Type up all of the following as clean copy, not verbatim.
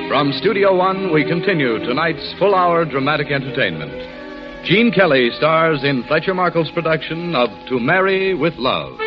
From Studio One, we continue tonight's full-hour dramatic entertainment. Gene Kelly stars in Fletcher Markle's production of To Marry with Love.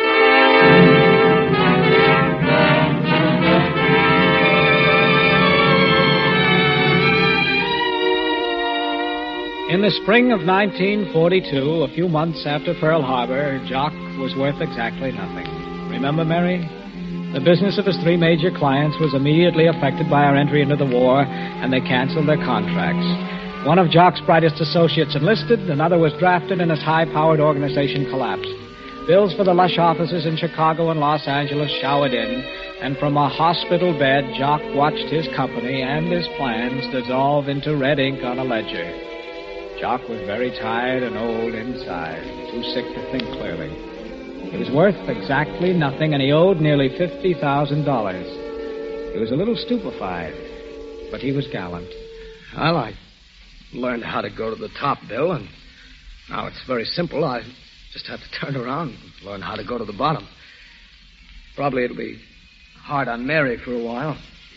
In the spring of 1942, a few months after Pearl Harbor, Jock was worth exactly nothing. Remember, Mary? The business of his three major clients was immediately affected by our entry into the war, and they canceled their contracts. One of Jock's brightest associates enlisted, another was drafted, and his high-powered organization collapsed. Bills for the lush offices in Chicago and Los Angeles showered in, and from a hospital bed, Jock watched his company and his plans dissolve into red ink on a ledger. Jock was very tired and old inside, too sick to think clearly. He was worth exactly nothing, and he owed nearly $50,000. He was a little stupefied, but he was gallant. Well, I learned how to go to the top, Bill, and now it's very simple. I just have to turn around and learn how to go to the bottom. Probably it'll be hard on Mary for a while.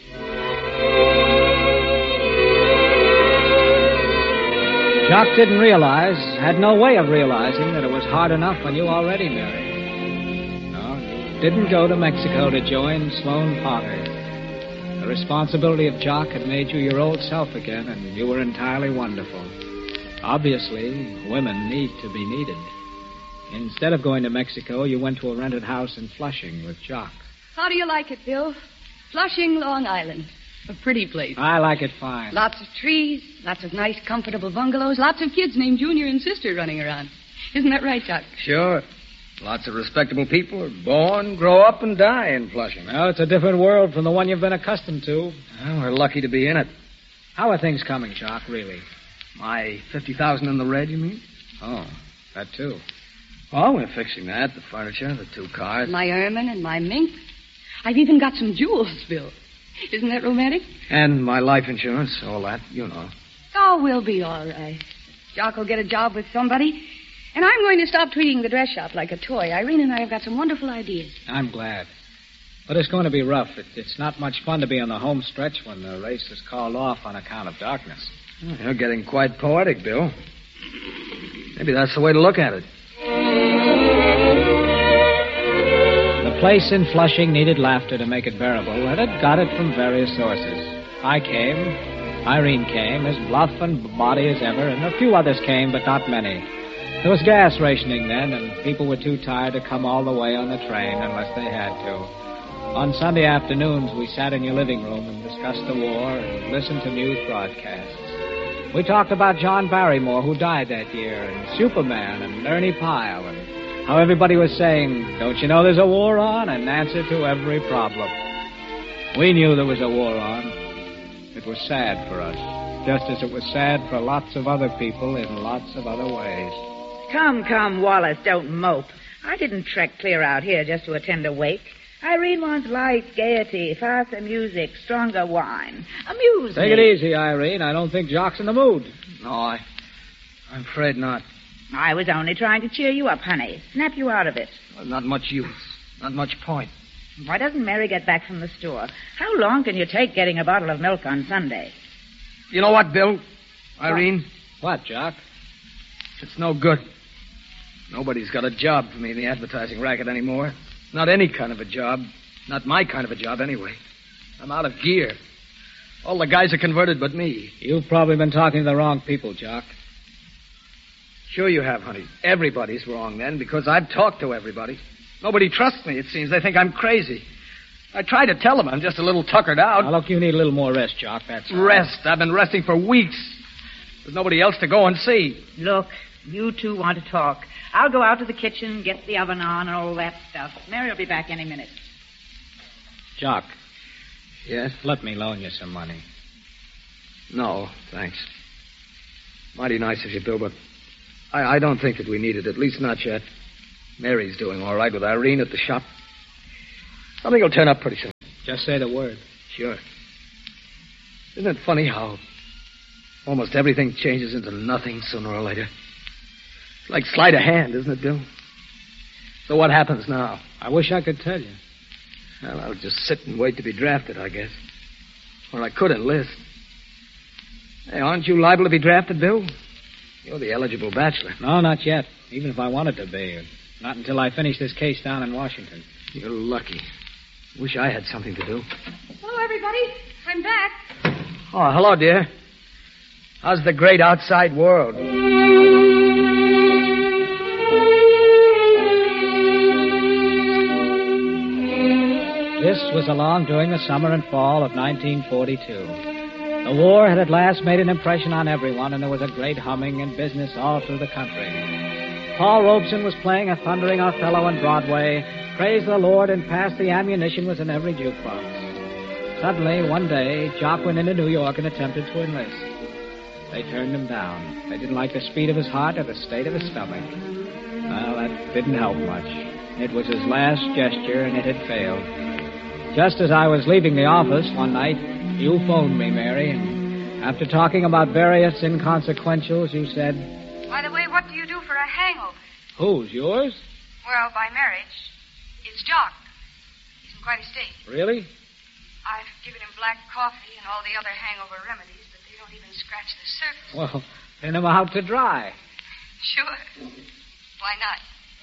Jock didn't realize, had no way of realizing, that it was hard enough on you already, Mary. No, you didn't go to Mexico to join Sloan Potter. The responsibility of Jock had made you your old self again, and you were entirely wonderful. Obviously, women need to be needed. Instead of going to Mexico, you went to a rented house in Flushing with Jock. How do you like it, Bill? Flushing, Long Island. A pretty place. I like it fine. Lots of trees, lots of nice, comfortable bungalows, lots of kids named Junior and Sister running around. Isn't that right, Jock? Sure. Lots of respectable people are born, grow up, and die in Flushing. Well, it's a different world from the one you've been accustomed to. Well, we're lucky to be in it. How are things coming, Jock, really? My $50,000 in the red, you mean? Oh, that too. Well, we're fixing that, the furniture, the 2 cars. My ermine and my mink. I've even got some jewels, Bill. Isn't that romantic? And my life insurance, all that, you know. Oh, we'll be all right. Jock will get a job with somebody. And I'm going to stop treating the dress shop like a toy. Irene and I have got some wonderful ideas. I'm glad. But it's going to be rough. It's not much fun to be on the home stretch when the race is called off on account of darkness. Oh, you're getting quite poetic, Bill. Maybe that's the way to look at it. The place in Flushing needed laughter to make it bearable, and it got it from various sources. I came, Irene came, as bluff and body as ever, and a few others came, but not many. There was gas rationing then, and people were too tired to come all the way on the train unless they had to. On Sunday afternoons, we sat in your living room and discussed the war and listened to news broadcasts. We talked about John Barrymore, who died that year, and Superman, and Ernie Pyle, and how everybody was saying, don't you know there's a war on? An answer to every problem. We knew there was a war on. It was sad for us, just as it was sad for lots of other people in lots of other ways. Come, Wallace, don't mope. I didn't trek clear out here just to attend a wake. Irene wants life, gaiety, faster music, stronger wine. Amuse me. Take it easy, Irene. I don't think Jock's in the mood. No, I'm afraid not. I was only trying to cheer you up, honey. Snap you out of it. Well, not much use. Not much point. Why doesn't Mary get back from the store? How long can you take getting a bottle of milk on Sunday? You know what, Bill? Irene? What, Jock? It's no good. Nobody's got a job for me in the advertising racket anymore. Not any kind of a job. Not my kind of a job, anyway. I'm out of gear. All the guys are converted but me. You've probably been talking to the wrong people, Jock. Sure you have, honey. Everybody's wrong then, because I've talked to everybody. Nobody trusts me, it seems. They think I'm crazy. I try to tell them I'm just a little tuckered out. Now, look, you need a little more rest, Jock, that's all. Rest? I've been resting for weeks. There's nobody else to go and see. Look, you two want to talk. I'll go out to the kitchen, get the oven on, and all that stuff. Mary will be back any minute. Jock. Yes? Let me loan you some money. No, thanks. Mighty nice of you, Bill, but I don't think that we need it, at least not yet. Mary's doing all right with Irene at the shop. Something will turn up pretty soon. Just say the word. Sure. Isn't it funny how almost everything changes into nothing sooner or later? It's like sleight of hand, isn't it, Bill? So what happens now? I wish I could tell you. Well, I'll just sit and wait to be drafted, I guess. Or I could enlist. Hey, aren't you liable to be drafted, Bill? You're the eligible bachelor. No, not yet. Even if I wanted to be. Not until I finish this case down in Washington. You're lucky. Wish I had something to do. Hello, everybody. I'm back. Oh, hello, dear. How's the great outside world? This was along during the summer and fall of 1942. The war had at last made an impression on everyone, and there was a great humming and business all through the country. Paul Robeson was playing a thundering Othello on Broadway. Praise the Lord, and Pass the Ammunition was in every jukebox. Suddenly, one day, Jock went into New York and attempted to enlist. They turned him down. They didn't like the speed of his heart or the state of his stomach. Well, that didn't help much. It was his last gesture, and it had failed. Just as I was leaving the office one night, you phoned me, Mary, and after talking about various inconsequentials, you said... By the way, what do you do for a hangover? Whose, yours? Well, by marriage, it's Jock. He's in quite a state. Really? I've given him black coffee and all the other hangover remedies, but they don't even scratch the surface. Well, thin him out to dry. Sure. Why not?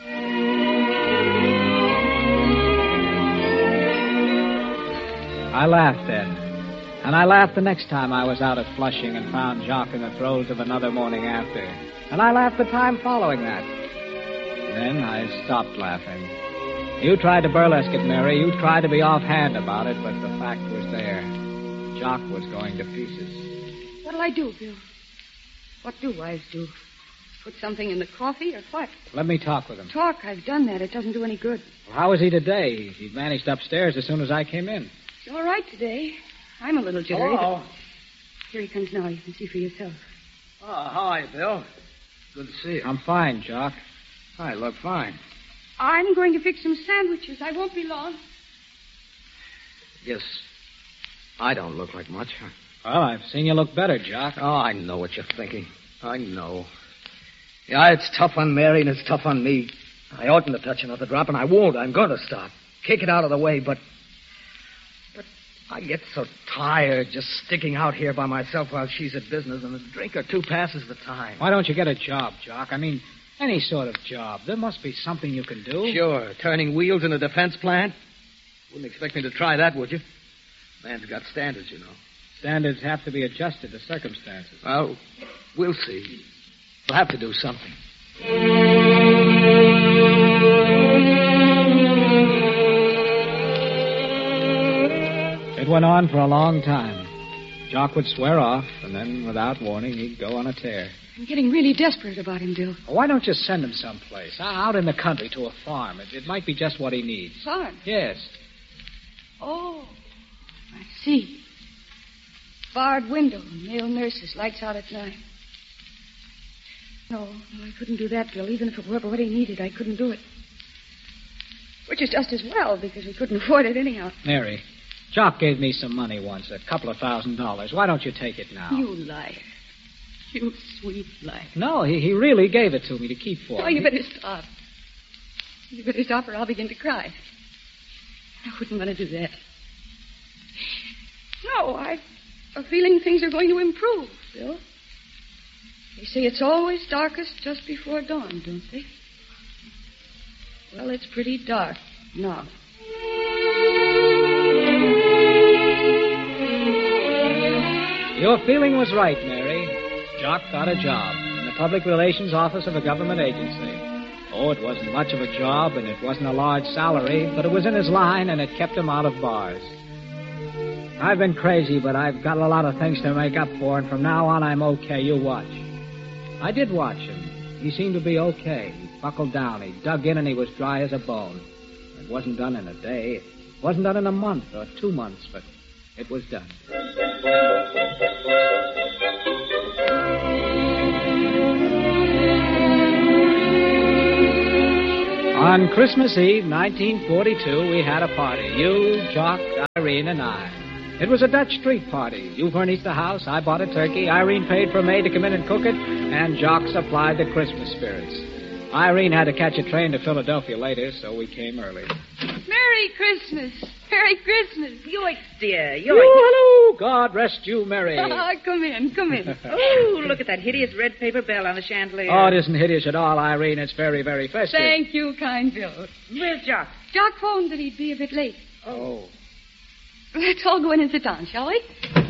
I laughed then. And I laughed the next time I was out at Flushing and found Jock in the throes of another morning after. And I laughed the time following that. Then I stopped laughing. You tried to burlesque it, Mary. You tried to be offhand about it, but the fact was there. Jock was going to pieces. What'll I do, Bill? What do wives do? Put something in the coffee or what? Let me talk with him. Talk? I've done that. It doesn't do any good. Well, how is he today? He vanished upstairs as soon as I came in. He's all right today. I'm a little jittery. Hello. Here he comes now. You can see for yourself. Oh, how are you, Bill? Good to see you. I'm fine, Jock. I look fine. I'm going to fix some sandwiches. I won't be long. Guess I don't look like much, huh? Well, I've seen you look better, Jock. Oh, I know what you're thinking. I know. Yeah, it's tough on Mary and it's tough on me. I oughtn't to touch another drop, and I won't. I'm going to stop. Kick it out of the way, but I get so tired just sticking out here by myself while she's at business, and a drink or two passes the time. Why don't you get a job, Jock? I mean, any sort of job. There must be something you can do. Sure. Turning wheels in a defense plant? Wouldn't expect me to try that, would you? Man's got standards, you know. Standards have to be adjusted to circumstances. Well, we'll see. We'll have to do something. It went on for a long time. Jock would swear off, and then, without warning, he'd go on a tear. I'm getting really desperate about him, Bill. Why don't you send him someplace? Out in the country to a farm. It might be just what he needs. Farm? Yes. Oh, I see. Barred window, male nurses, lights out at night. No, I couldn't do that, Bill. Even if it were what he needed, I couldn't do it. Which is just as well, because we couldn't afford it anyhow. Mary, Jock gave me some money once, $2,000. Why don't you take it now? You liar. You sweet liar. No, he really gave it to me to keep for me. Oh, you better stop. You better stop or I'll begin to cry. I wouldn't want to do that. No, I've a feeling things are going to improve, Bill. They say it's always darkest just before dawn, don't they? Well, it's pretty dark now. Your feeling was right, Mary. Jock got a job in the public relations office of a government agency. Oh, it wasn't much of a job, and it wasn't a large salary, but it was in his line, and it kept him out of bars. I've been crazy, but I've got a lot of things to make up for, and from now on, I'm okay. You watch. I did watch him. He seemed to be okay. He buckled down. He dug in, and he was dry as a bone. It wasn't done in a day. It wasn't done in a month or 2 months, but it was done. On Christmas Eve, 1942, we had a party. You, Jock, Irene, and I. It was a Dutch street party. You furnished the house, I bought a turkey, Irene paid for a maid to come in and cook it, and Jock supplied the Christmas spirits. Irene had to catch a train to Philadelphia later, so we came early. Merry Christmas. Merry Christmas. Yoicks, dear. Yoicks. Hello. God rest you, Mary. Come in, come in. Oh, look at that hideous red paper bell on the chandelier. Oh, it isn't hideous at all, Irene. It's very, very festive. Thank you, kind Bill. Where's Jock? Jock phoned that he'd be a bit late. Oh. Let's all go in and sit down, shall we?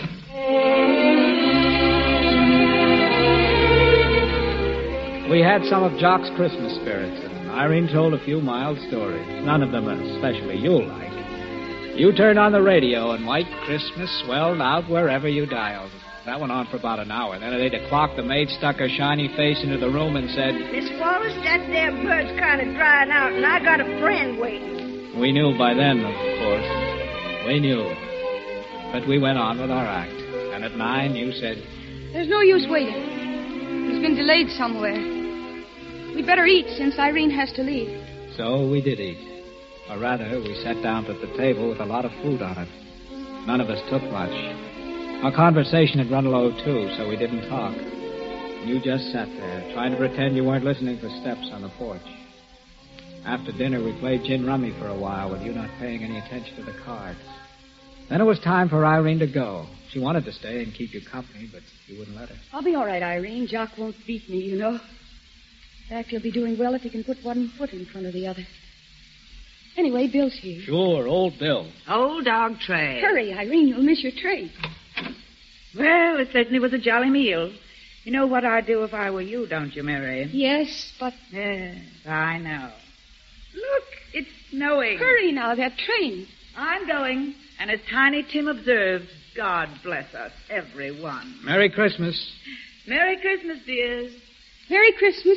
We had some of Jock's Christmas spirits, and Irene told a few mild stories, none of them especially you'll like. You turned on the radio, and White Christmas swelled out wherever you dialed. That went on for about an hour. Then at 8 o'clock, the maid stuck her shiny face into the room and said, Miss Wallace, that there bird's kind of drying out, and I got a friend waiting. We knew by then, of course. We knew. But we went on with our act. And at 9, you said, There's no use waiting. He's been delayed somewhere. We'd better eat since Irene has to leave. So we did eat. Or rather, we sat down at the table with a lot of food on it. None of us took much. Our conversation had run low, too, so we didn't talk. You just sat there, trying to pretend you weren't listening for steps on the porch. After dinner, we played gin rummy for a while with you not paying any attention to the cards. Then it was time for Irene to go. She wanted to stay and keep you company, but you wouldn't let her. I'll be all right, Irene. Jock won't beat me, you know. In fact, he'll be doing well if he can put one foot in front of the other. Anyway, Bill's here. Sure, old Bill. Old dog tray. Hurry, Irene. You'll miss your train. Well, it certainly was a jolly meal. You know what I'd do if I were you, don't you, Mary? Yes, but... Yes, I know. Look, it's snowing. Hurry now, that train. I'm going. And as Tiny Tim observes, God bless us, everyone. Merry Christmas. Merry Christmas, dears. Merry Christmas.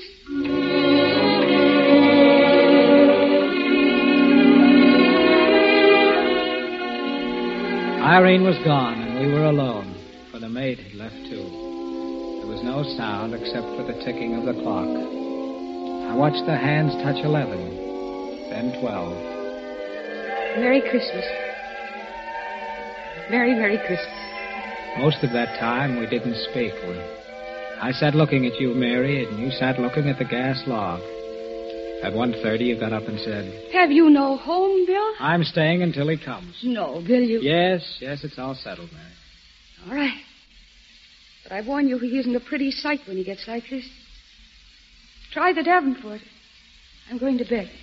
Irene was gone, and we were alone, for the maid had left, too. There was no sound except for the ticking of the clock. I watched the hands touch 11, then 12. Merry Christmas. Merry, Merry Christmas. Most of that time, we didn't speak. I sat looking at you, Mary, and you sat looking at the gas log. At 1:30, you got up and said, Have you no home, Bill? I'm staying until he comes. No, Bill, you... Yes, it's all settled, Mary. All right. But I warn you, he isn't a pretty sight when he gets like this. Try the Davenport. I'm going to bed.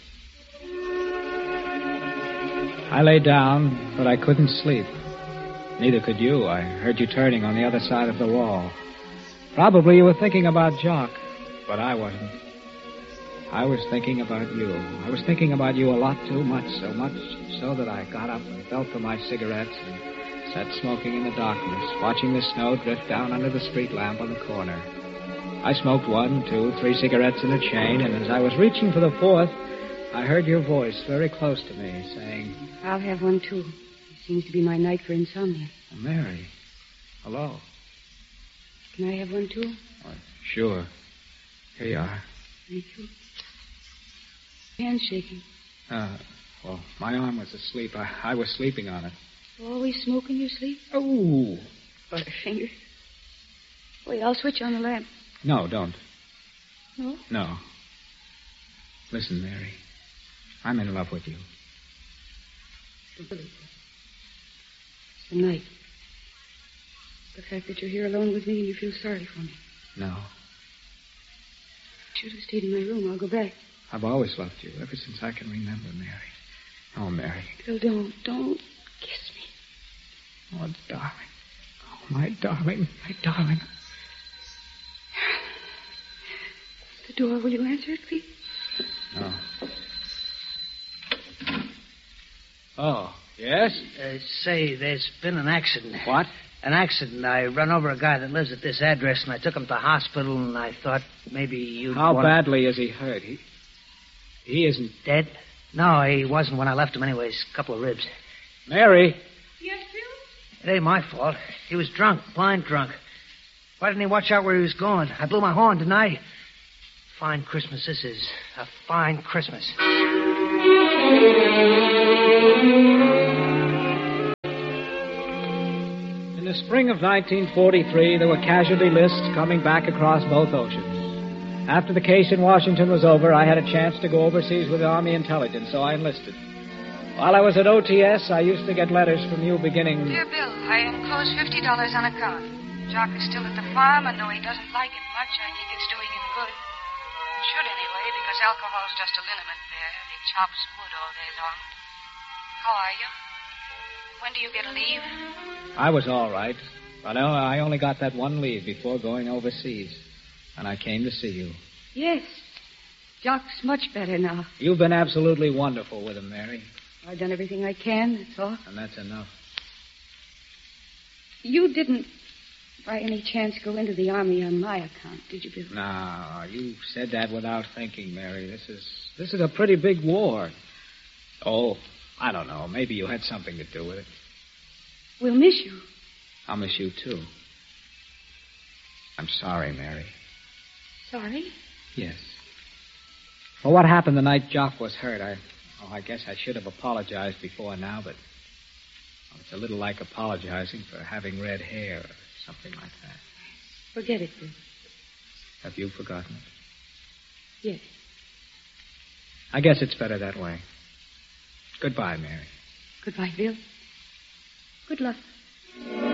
I lay down, but I couldn't sleep. Neither could you. I heard you turning on the other side of the wall. Probably you were thinking about Jock, but I wasn't. I was thinking about you. I was thinking about you a lot too much, so much so that I got up and felt for my cigarettes and sat smoking in the darkness, watching the snow drift down under the street lamp on the corner. I smoked 1, 2, 3 cigarettes in a chain, and as I was reaching for the 4th, I heard your voice very close to me, saying... I'll have one, too. It seems to be my night for insomnia. Oh, Mary. Hello. Can I have one, too? Oh, sure. Here you are. Thank you. Hand's shaking. Well, my arm was asleep. I was sleeping on it. You always smoke in your sleep? Oh. Butterfinger. Wait, I'll switch on the lamp. No, don't. No? No. Listen, Mary. I'm in love with you. It's the night. The fact that you're here alone with me and you feel sorry for me. No. You should have stayed in my room. I'll go back. I've always loved you, ever since I can remember, Mary. Oh, Mary. Bill, don't kiss me. Oh, darling. Oh, my darling, my darling. The door, will you answer it, please? No. Oh, yes? Say, there's been an accident. What? An accident. I run over a guy that lives at this address, and I took him to the hospital, and I thought maybe you'd How wanna... badly is he hurt? He isn't... Dead? No, he wasn't when I left him anyways. A couple of ribs. Mary? Yes, Bill? It ain't my fault. He was drunk, blind drunk. Why didn't he watch out where he was going? I blew my horn, didn't I? Fine Christmas this is. A fine Christmas. In the spring of 1943, there were casualty lists coming back across both oceans. After the case in Washington was over, I had a chance to go overseas with the Army intelligence, so I enlisted. While I was at OTS, I used to get letters from you beginning... Dear Bill, I enclose $50 on account. Jock is still at the farm, and though he doesn't like it much, I think it's doing him good. It should anyway, because alcohol's just a liniment there, and he chops wood all day long. How are you? When do you get a leave? I was all right, but I only got that one leave before going overseas, and I came to see you. Yes. Jock's much better now. You've been absolutely wonderful with him, Mary. I've done everything I can, that's all. And that's enough. You didn't, by any chance, go into the Army on my account, did you, Bill? No, you said that without thinking, Mary. This is a pretty big war. Oh, I don't know. Maybe you had something to do with it. We'll miss you. I'll miss you, too. I'm sorry, Mary. Sorry? Yes. For what happened the night Jock was hurt, I guess I should have apologized before now, but it's a little like apologizing for having red hair or something like that. Forget it, Bill. Have you forgotten it? Yes. I guess it's better that way. Goodbye, Mary. Goodbye, Bill. Good luck.